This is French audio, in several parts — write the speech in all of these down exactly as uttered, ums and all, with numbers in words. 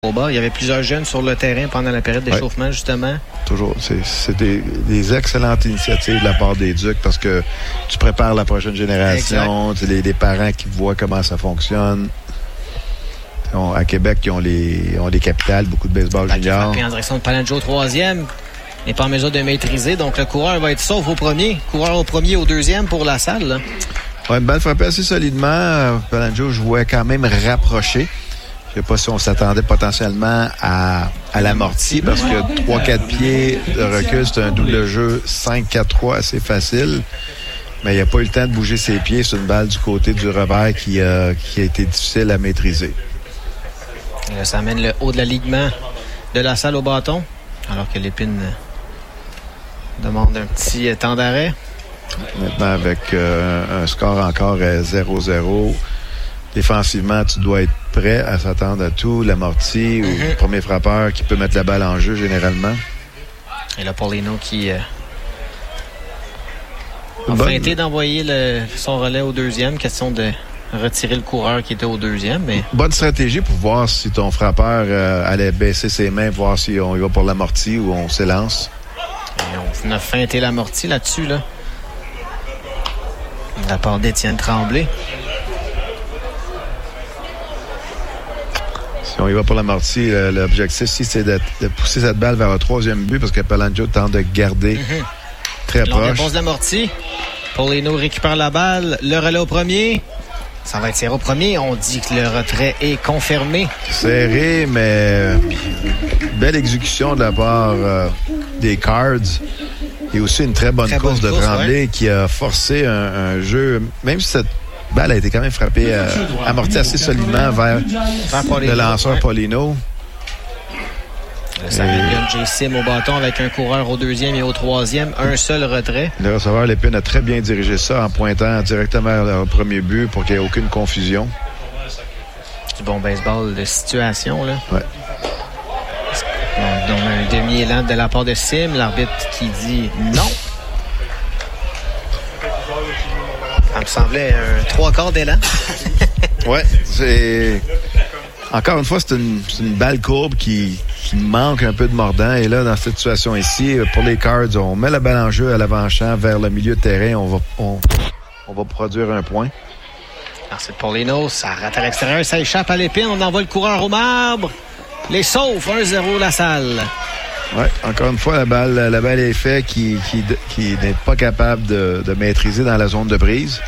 Il y avait plusieurs jeunes sur le terrain pendant la période d'échauffement, ouais. justement. Toujours. C'est, c'est des, des excellentes initiatives de la part des Ducs parce que tu prépares la prochaine génération. Les, les parents qui voient comment ça fonctionne. On, à Québec, ils ont les, ont les capitales, beaucoup de baseball Bac junior. En direction de Palangio au troisième. N'est pas en mesure de maîtriser. Donc, le coureur va être sauf au premier. Coureur au premier, au deuxième pour la salle. Là. Ouais, une balle frappée assez solidement. Palangio jouait quand même rapproché. Je ne sais pas si on s'attendait potentiellement à, à l'amorti parce que trois quatre pieds de recul, c'est un double jeu cinq quatre trois assez facile. Mais il n'a pas eu le temps de bouger ses pieds. C'est une balle du côté du revers qui, euh, qui a été difficile à maîtriser. Et là, ça amène le haut de l'alignement de la salle au bâton. Alors que l'Épine demande un petit temps d'arrêt. Maintenant, avec euh, un score encore à zéro zéro, défensivement, tu dois être prêt à s'attendre à tout. L'amorti mm-hmm. ou le premier frappeur qui peut mettre la balle en jeu généralement. Et là, Paulino qui euh, a bonne... feinté d'envoyer le, son relais au deuxième. Question de retirer le coureur qui était au deuxième. Mais... Bonne stratégie pour voir si ton frappeur euh, allait baisser ses mains, voir si on y va pour l'amorti ou on s'élance. Et on a feinté l'amorti là-dessus, là. De la part d'Étienne Tremblay. Si on y va pour l'amorti, l'objectif ici, c'est de, de pousser cette balle vers le troisième but parce que Palangio tente de garder mm-hmm. très proche. On dépose l'amorti. Paulino récupère la balle. Le relais au premier. Ça va être serré au premier. On dit que le retrait est confirmé. Serré, mais belle exécution de la part euh, des Cards. Et aussi une très bonne très course bonne de course, Tremblay ouais. qui a forcé un, un jeu, même si cette balle a été quand même frappée, euh, amortie assez solidement vers le lanceur ouais. Paulino. Ça amène J. Sim au bâton avec un coureur au deuxième et au troisième. Un seul retrait. Le receveur Lépine a très bien dirigé ça en pointant directement vers le premier but pour qu'il n'y ait aucune confusion. Du bon baseball de situation, là. Ouais. Donc, un demi-élan de la part de Sim. L'arbitre qui dit non. Ça me semblait un trois quarts d'élan. Ouais, c'est... Encore une fois, c'est une, c'est une balle courbe qui, qui manque un peu de mordant. Et là, dans cette situation ici, pour les Cards, on met la balle en jeu à l'avant-champ vers le milieu de terrain. On va, on, on va produire un point. Merci de Paulino. Ça rate à l'extérieur. Ça échappe à l'Épine. On envoie le coureur au marbre. Les sauve. un zéro la salle. Oui, encore une fois, la balle, la balle est faite qui, qui, qui n'est pas capable de, de maîtriser dans la zone de prise.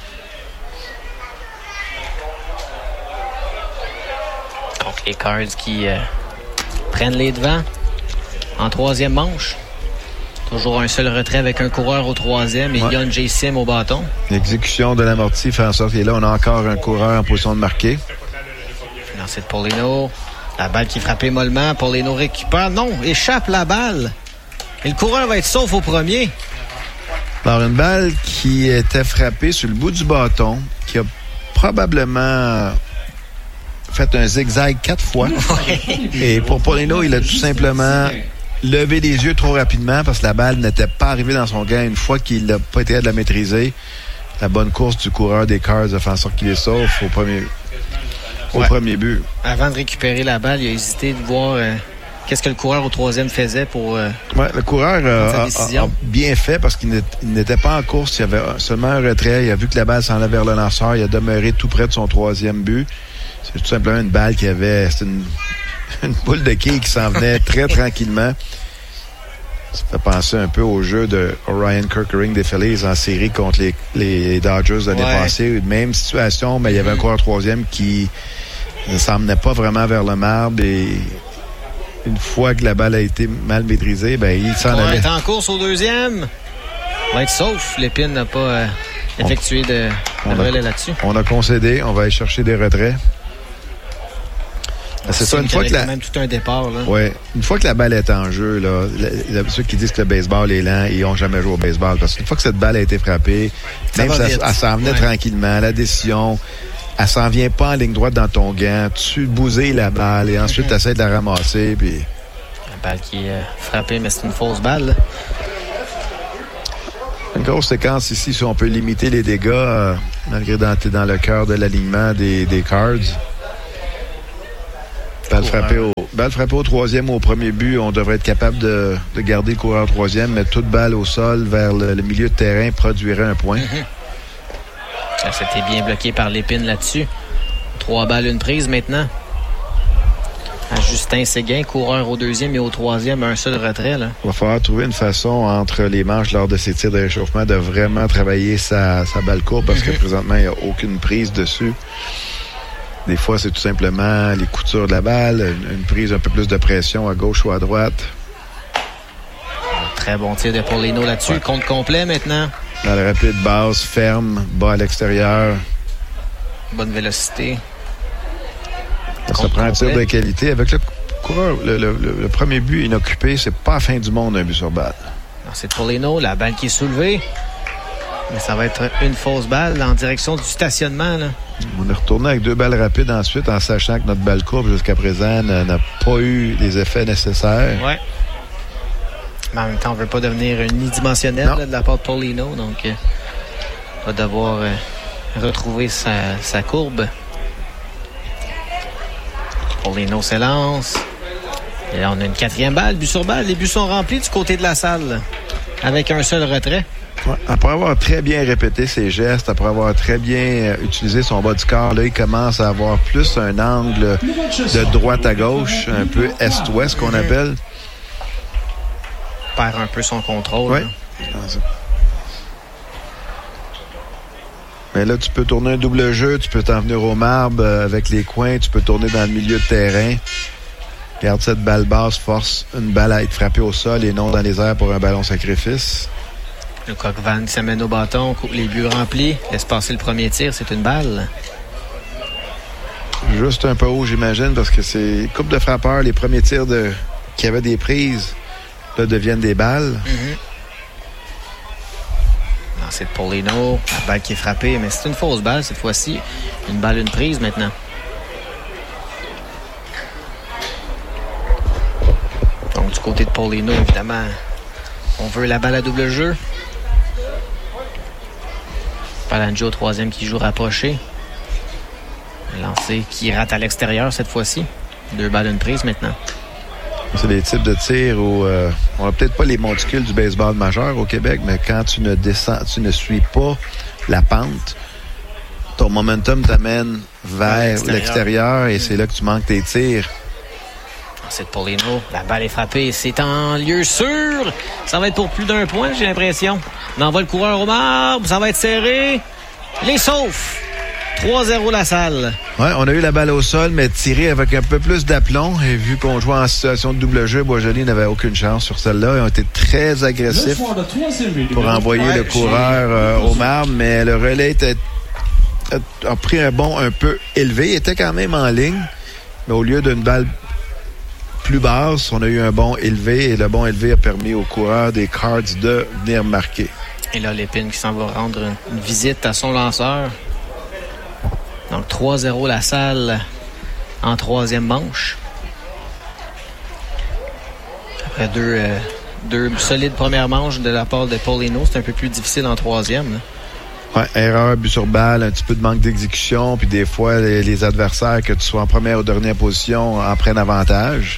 Donc, les Cards qui euh, prennent les devants en troisième manche. Toujours un seul retrait avec un coureur au troisième et ouais. Yon J. Sim au bâton. L'exécution de l'amorti fait en sorte que là, on a encore un coureur en position de marquer. Financé de Paulino. La balle qui est frappée mollement. Paulino récupère. Non, échappe la balle. Et le coureur va être sauf au premier. Alors, une balle qui était frappée sur le bout du bâton, qui a probablement fait un zigzag quatre fois. Et pour Paulino, il a tout simplement levé les yeux trop rapidement parce que la balle n'était pas arrivée dans son gant une fois qu'il n'a pas été à de la maîtriser. La bonne course du coureur des Cards a fait en sorte qu'il est sauf au premier Au ouais. premier but. Avant de récupérer la balle, il a hésité de voir euh, qu'est-ce que le coureur au troisième faisait pour... Euh, ouais, le coureur euh, a, a, a bien fait parce qu'il n'était pas en course. Il y avait seulement un retrait. Il a vu que la balle s'en allait vers le lanceur. Il a demeuré tout près de son troisième but. C'est tout simplement une balle qui avait... C'est une, une boule de quilles qui s'en venait très tranquillement. Ça fait penser un peu au jeu de Orion Kerkering des Phillies en série contre les, les Dodgers l'année ouais. passée. Même situation, mais il y avait un coureur troisième qui ne s'emmenait pas vraiment vers le marbre et une fois que la balle a été mal maîtrisée, ben il s'en allait. Il est en course au deuxième. On va être sauf. L'Épine n'a pas euh, effectué de, de relais là-dessus. On a concédé. On va aller chercher des retraits. C'est ça, une fois que la... quand même tout un départ, là. Ouais, une fois que la balle est en jeu, là, la, la, ceux qui disent que le baseball est lent, ils n'ont jamais joué au baseball. Parce qu'une fois que cette balle a été frappée, ça même si elle, elle s'en venait ouais. tranquillement, la décision, elle s'en vient pas en ligne droite dans ton gant. Tu bousilles la balle et ensuite mm-hmm. tu essaies de la ramasser. Puis... La balle qui est euh, frappée, mais c'est une fausse balle, là. Une grosse séquence ici, si on peut limiter les dégâts, euh, malgré dans, dans le cœur de l'alignement des, des Cards. Balle frappée, au, balle frappée au troisième ou au premier but, on devrait être capable de, de garder le coureur troisième, mais toute balle au sol vers le, le milieu de terrain produirait un point. Mm-hmm. Ça, c'était bien bloqué par Lépine là-dessus. Trois balles, une prise maintenant. À Justin Séguin, coureur au deuxième et au troisième, un seul retrait. Là. Il va falloir trouver une façon entre les manches lors de ces tirs de réchauffement de vraiment travailler sa, sa balle courte parce mm-hmm. que présentement, il n'y a aucune prise dessus. Des fois, c'est tout simplement les coutures de la balle, une, une prise un peu plus de pression à gauche ou à droite. Très bon tir de Paulino là-dessus. Ouais. Compte complet maintenant. Dans la rapide basse, ferme, bas à l'extérieur. Bonne vélocité. Ça Compte prend un tir de qualité. Avec le coureur, le, le, le, le premier but inoccupé, c'est pas la fin du monde, un but sur balle. Non, c'est Paulino, la balle qui est soulevée. Mais ça va être une fausse balle en direction du stationnement. Là. On est retourné avec deux balles rapides ensuite en sachant que notre balle courbe jusqu'à présent n'a pas eu les effets nécessaires. Oui. Mais en même temps, on ne veut pas devenir unidimensionnel là, de la part de Paulino. Donc, euh, on va devoir euh, retrouver sa, sa courbe. Paulino s'élance. Et là, on a une quatrième balle, but sur balle. Les buts sont remplis du côté de la salle avec un seul retrait. Ouais, après avoir très bien répété ses gestes, après avoir très bien euh, utilisé son bas du corps, là, il commence à avoir plus un angle de droite à gauche, un peu est-ouest qu'on appelle. Perd un peu son contrôle. Oui. Mais là, tu peux tourner un double jeu, tu peux t'en venir au marbre euh, avec les coins, tu peux tourner dans le milieu de terrain. Garde cette balle basse, force une balle à être frappée au sol et non dans les airs pour un ballon sacrifice. Le Coq-Van qui s'amène au bâton, les buts remplis, laisse passer le premier tir, c'est une balle. Juste un peu haut, j'imagine, parce que c'est coupe de frappeurs, les premiers tirs de qui avaient des prises, là, deviennent des balles. Mm-hmm. Non, c'est Paulino, la balle qui est frappée, mais c'est une fausse balle cette fois-ci. Une balle, une prise maintenant. Donc, du côté de Paulino, évidemment, on veut la balle à double jeu. Palangio, troisième, qui joue rapproché. Lancé qui rate à l'extérieur cette fois-ci. Deux balles, une prise maintenant. C'est des types de tirs où euh, on n'a peut-être pas les monticules du baseball majeur au Québec, mais quand tu ne descends, tu ne suis pas la pente, ton momentum t'amène vers l'extérieur, l'extérieur et c'est là que tu manques tes tirs. C'est Paulino. La balle est frappée. C'est en lieu sûr. Ça va être pour plus d'un point, j'ai l'impression. On envoie le coureur au marbre. Ça va être serré. Les sauf. trois zéro la salle. Oui, on a eu la balle au sol, mais tirée avec un peu plus d'aplomb. Et vu qu'on jouait en situation de double jeu, Boisjoli n'avait aucune chance sur celle-là. Ils ont été très agressifs pour envoyer le coureur euh, au marbre, mais le relais était, a, a pris un bond un peu élevé. Il était quand même en ligne, mais au lieu d'une balle plus basse, on a eu un bond élevé et le bond élevé a permis aux coureurs des Cards de venir marquer. Et là, Lépine qui s'en va rendre une, une visite à son lanceur. Donc, trois zéro la salle en troisième manche. Après deux, euh, deux solides premières manches de la part de Paulino, c'est un peu plus difficile en troisième. Oui, erreur, but sur balle, un petit peu de manque d'exécution, puis des fois, les, les adversaires, que tu sois en première ou dernière position, en prennent avantage.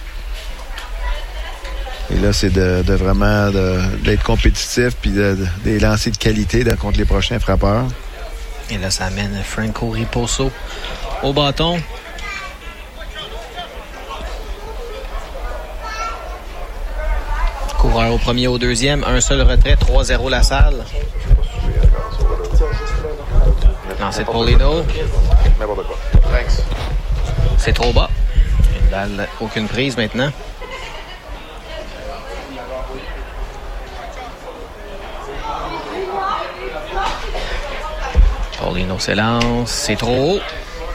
Et là, c'est de, de vraiment de, d'être compétitif puis de, de, des lancers de qualité de, contre les prochains frappeurs. Et là, ça amène Franco Riposo au bâton. Coureur au premier, au deuxième. Un seul retrait, trois zéro la salle. Non, c'est Paulino. C'est trop bas. Une balle, aucune prise maintenant. Paulino s'élance, c'est trop haut.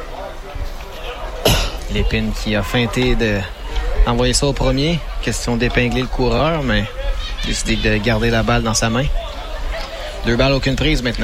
Lépine qui a feinté de d'envoyer ça au premier. Question d'épingler le coureur, mais décidé de garder la balle dans sa main. Deux balles, aucune prise maintenant.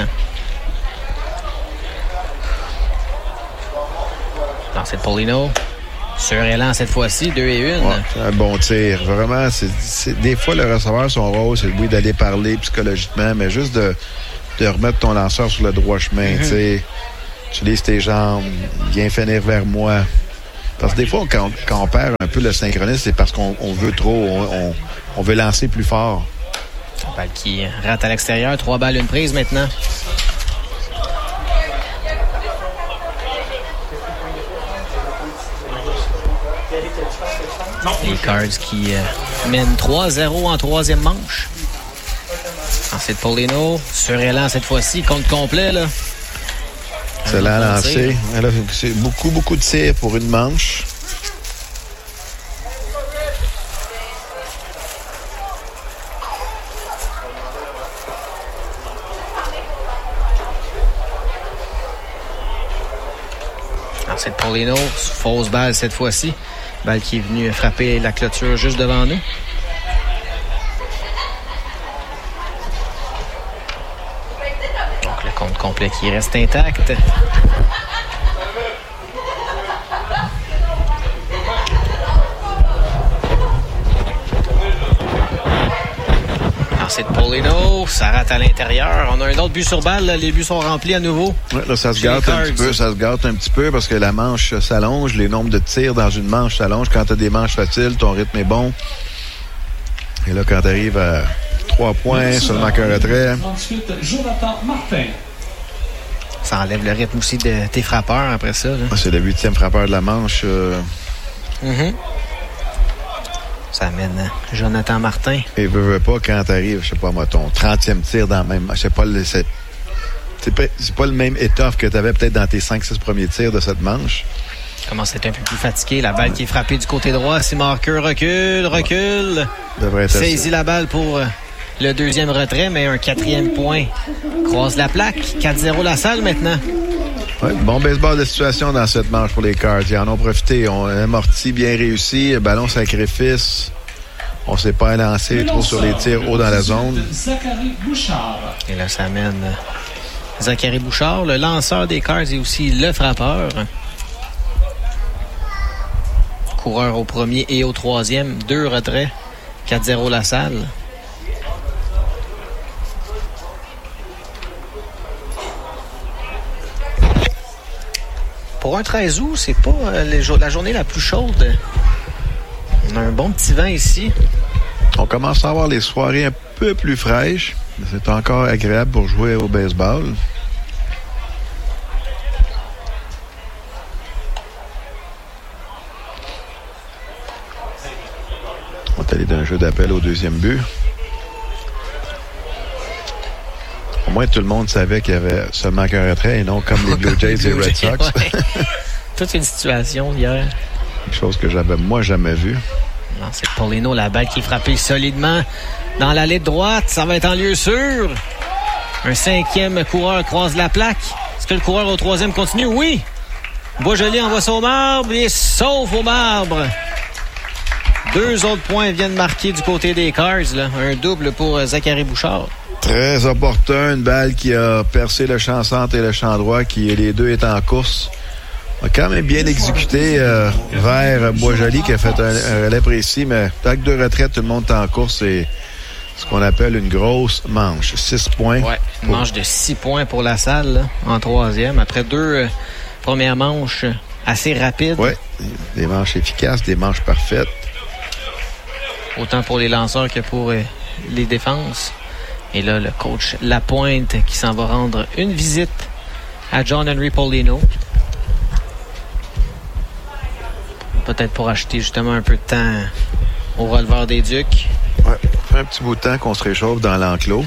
Non, c'est Paulino. Sur élan cette fois-ci, deux et une. Ouais, c'est un bon tir. Vraiment, c'est, c'est, des fois, le receveur, son rôle, c'est oui d'aller parler psychologiquement, mais juste de de remettre ton lanceur sur le droit chemin. Mm-hmm. Tu utilises tes jambes, viens finir vers moi. Parce que des fois, quand, quand on perd un peu le synchronisme, c'est parce qu'on on veut trop, on, on, on veut lancer plus fort. Balle qui rate à l'extérieur. Trois balles, une prise maintenant. Les Cards qui euh, mènent trois zéro en troisième manche. Ensuite, Paulino, sur élan cette fois-ci, compte complet, là. C'est là lancé. C'est beaucoup, beaucoup de tirs pour une manche. Ensuite, Paulino, fausse balle cette fois-ci. Balle qui est venue frapper la clôture juste devant nous. Donc, le compte complet qui reste intact. Ensuite, Paulino, ça rate à l'intérieur. On a un autre but sur balle. Les buts sont remplis à nouveau. Ouais, là, ça se gâte un petit peu. Ça se gâte un petit peu parce que la manche s'allonge. Les nombres de tirs dans une manche s'allongent. Quand tu as des manches faciles, ton rythme est bon. Et là, quand tu arrives à trois points, seulement qu'un retrait. Ensuite, Jonathan Martin. Ça enlève le rythme aussi de tes frappeurs après ça. Là. Ah, c'est le huitième frappeur de la manche. Euh... Mm-hmm. Ça amène Jonathan Martin. Et veut, veut pas, quand t'arrives, je sais pas moi, ton trentième tir dans le même... Je sais pas, le, c'est, c'est, pas, c'est pas le même étoffe que t'avais peut-être dans tes cinq six premiers tirs de cette manche. Commence à être un peu plus fatigué. La balle qui est frappée du côté droit. C'est Marqueur recule, recule. Devrait saisit la balle pour le deuxième retrait, mais un quatrième point. Croise la plaque. quatre zéro la salle maintenant. Ouais, bon baseball de situation dans cette manche pour les Cards. Ils en ont profité. On a amorti bien réussi. Ballon sacrifice. On ne s'est pas lancé trop sur les tirs haut dans la zone. Zachary Bouchard. Et là, ça amène Zachary Bouchard, le lanceur des Cards et aussi le frappeur. Coureur au premier et au troisième. Deux retraits. quatre zéro la salle. Pour un treize août, c'est pas euh, les jo- la journée la plus chaude. On a un bon petit vent ici. On commence à avoir les soirées un peu plus fraîches. Mais c'est encore agréable pour jouer au baseball. On est allé d'un jeu d'appel au deuxième but. Au moins, tout le monde savait qu'il y avait seulement qu'un retrait et non comme les Blue Jays et les Red Sox. Ouais. Toute une situation hier. Quelque chose que j'avais, moi, jamais vu. Non, c'est Paulino, la balle qui est frappée solidement dans l'allée de droite. Ça va être en lieu sûr. Un cinquième coureur croise la plaque. Est-ce que le coureur au troisième continue? Oui. Boisjoli envoie ça au marbre. Il est sauf au marbre. Deux autres points viennent marquer du côté des Cards. Là. Un double pour Zachary Bouchard. Très opportun. Une balle qui a percé le champ centre et le champ droit, qui les deux étaient en course. A quand même bien exécuté euh, vers Boisjoli qui a fait un, un relais précis, mais tant que deux retraites, tout le monde est en course. C'est ce qu'on appelle une grosse manche. Six points. Ouais, une pour... manche de six points pour la salle là, en troisième. Après deux euh, premières manches assez rapides. Oui, des manches efficaces, des manches parfaites. Autant pour les lanceurs que pour euh, les défenses. Et là, le coach Lapointe qui s'en va rendre une visite à John Henry Paulino. Peut-être pour acheter justement un peu de temps au releveur des Ducs. Ouais, ça fait un petit bout de temps qu'on se réchauffe dans l'enclos.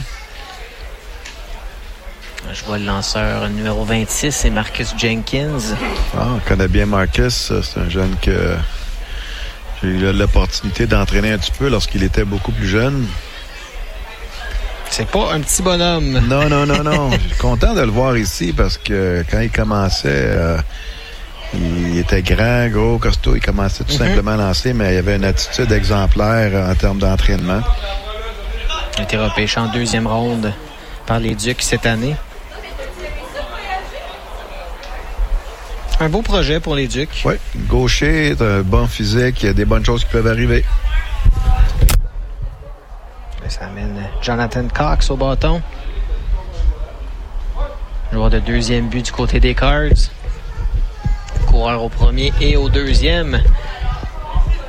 Je vois le lanceur numéro vingt-six, c'est Marcus Jenkins. Ah, on connaît bien Marcus. C'est un jeune que j'ai eu l'opportunité d'entraîner un petit peu lorsqu'il était beaucoup plus jeune. C'est pas un petit bonhomme. Non, non, non, non. Je suis content de le voir ici parce que quand il commençait... Euh, il était grand, gros, costaud. Il commençait tout mm-hmm. simplement à lancer, mais il avait une attitude exemplaire en termes d'entraînement. Il a été repêché en deuxième ronde par les Ducs cette année. Un beau projet pour les Ducs. Oui, gaucher, un bon physique, il y a des bonnes choses qui peuvent arriver. Ça amène Jonathan Cox au bâton. Joueur de deuxième but du côté des Cards. coureur au premier et au deuxième.